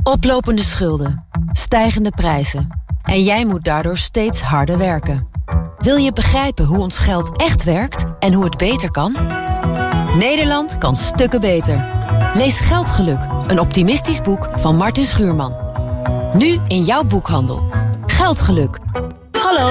Oplopende schulden, stijgende prijzen. En jij moet daardoor steeds harder werken. Wil je begrijpen hoe ons geld echt werkt en hoe het beter kan? Nederland kan stukken beter. Lees Geldgeluk, een optimistisch boek van Martin Schuurman. Nu in jouw boekhandel. Geldgeluk,